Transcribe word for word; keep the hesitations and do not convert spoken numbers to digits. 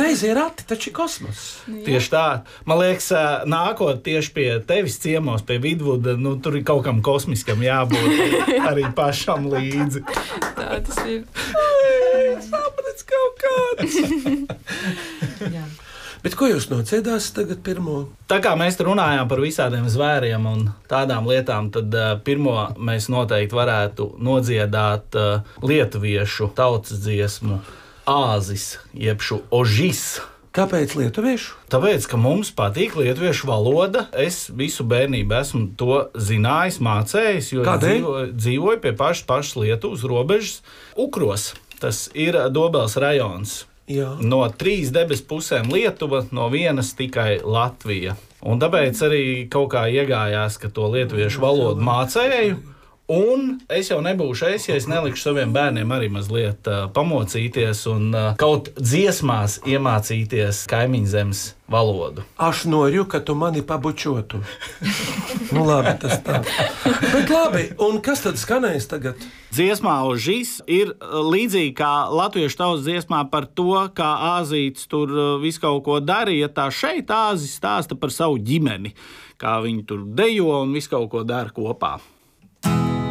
greizie rati, taču ir kosmos. Tieši tā. Man liekas, nākot tieši pie tevis ciemos, pie Vidvuda, nu, tur ir kaut kam kosmiskam jābūt arī pašam līdzi. Tā tas ir. Saprats kaut kāds. Jā. Bet ko jūs nociedāsiet tagad pirmo? Tā kā mēs runājām par visādiem zvēriem un tādām lietām, tad uh, pirmo mēs noteikti varētu nodziedāt uh, lietuviešu tautas dziesmu Āzis, jebšu Ožis. Kāpēc lietuviešu? Tāpēc, ka mums patīk lietuviešu valoda. Es visu bērnību esmu to zinājis, mācējis, jo dzīvoju, dzīvoju pie pašas, pašas Lietuvas robežas Ukros. Tas ir Dobeles rajons. Jā. No trīs debesu pusēm Lietuva, no vienas tikai Latvija. Un tāpēc arī kaut kā iegājās, ka to lietuviešu valodu mācēju. Un es jau nebūšu es, ja es nelikšu saviem bērniem arī mazliet uh, pamocīties un uh, kaut dziesmās iemācīties kaimiņzemes valodu. Aš norju, ka tu mani pabučotu. Nu labi, tas tā. Bet labi, un kas tad skanēs tagad? Dziesmā Ožis ir līdzīgi kā latviešu tautas dziesmā par to, kā Āzītis tur visu kaut ko darīja. Tā šeit Āzis stāsta par savu ģimeni, kā viņi tur dejo un visu kaut ko dara kopā.